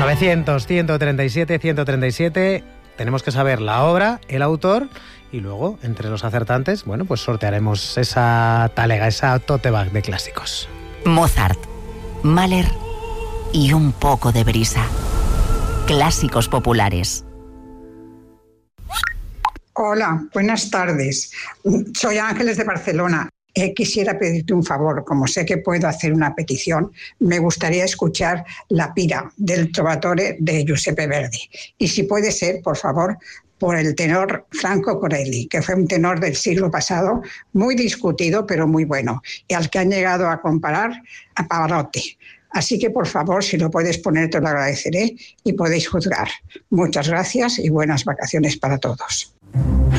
900, 137, 137. Tenemos que saber la obra, el autor y luego, entre los acertantes, bueno, pues sortearemos esa talega, esa tote bag de clásicos. Mozart, Mahler y un poco de brisa. Clásicos populares. Hola, buenas tardes. Soy Ángeles de Barcelona. Quisiera pedirte un favor, como sé que puedo hacer una petición, me gustaría escuchar La Pira del Trovatore de Giuseppe Verdi. Y si puede ser, por favor, por el tenor Franco Corelli, que fue un tenor del siglo pasado, muy discutido, pero muy bueno, y al que han llegado a comparar a Pavarotti. Así que, por favor, si lo puedes poner, te lo agradeceré y podéis juzgar. Muchas gracias y buenas vacaciones para todos.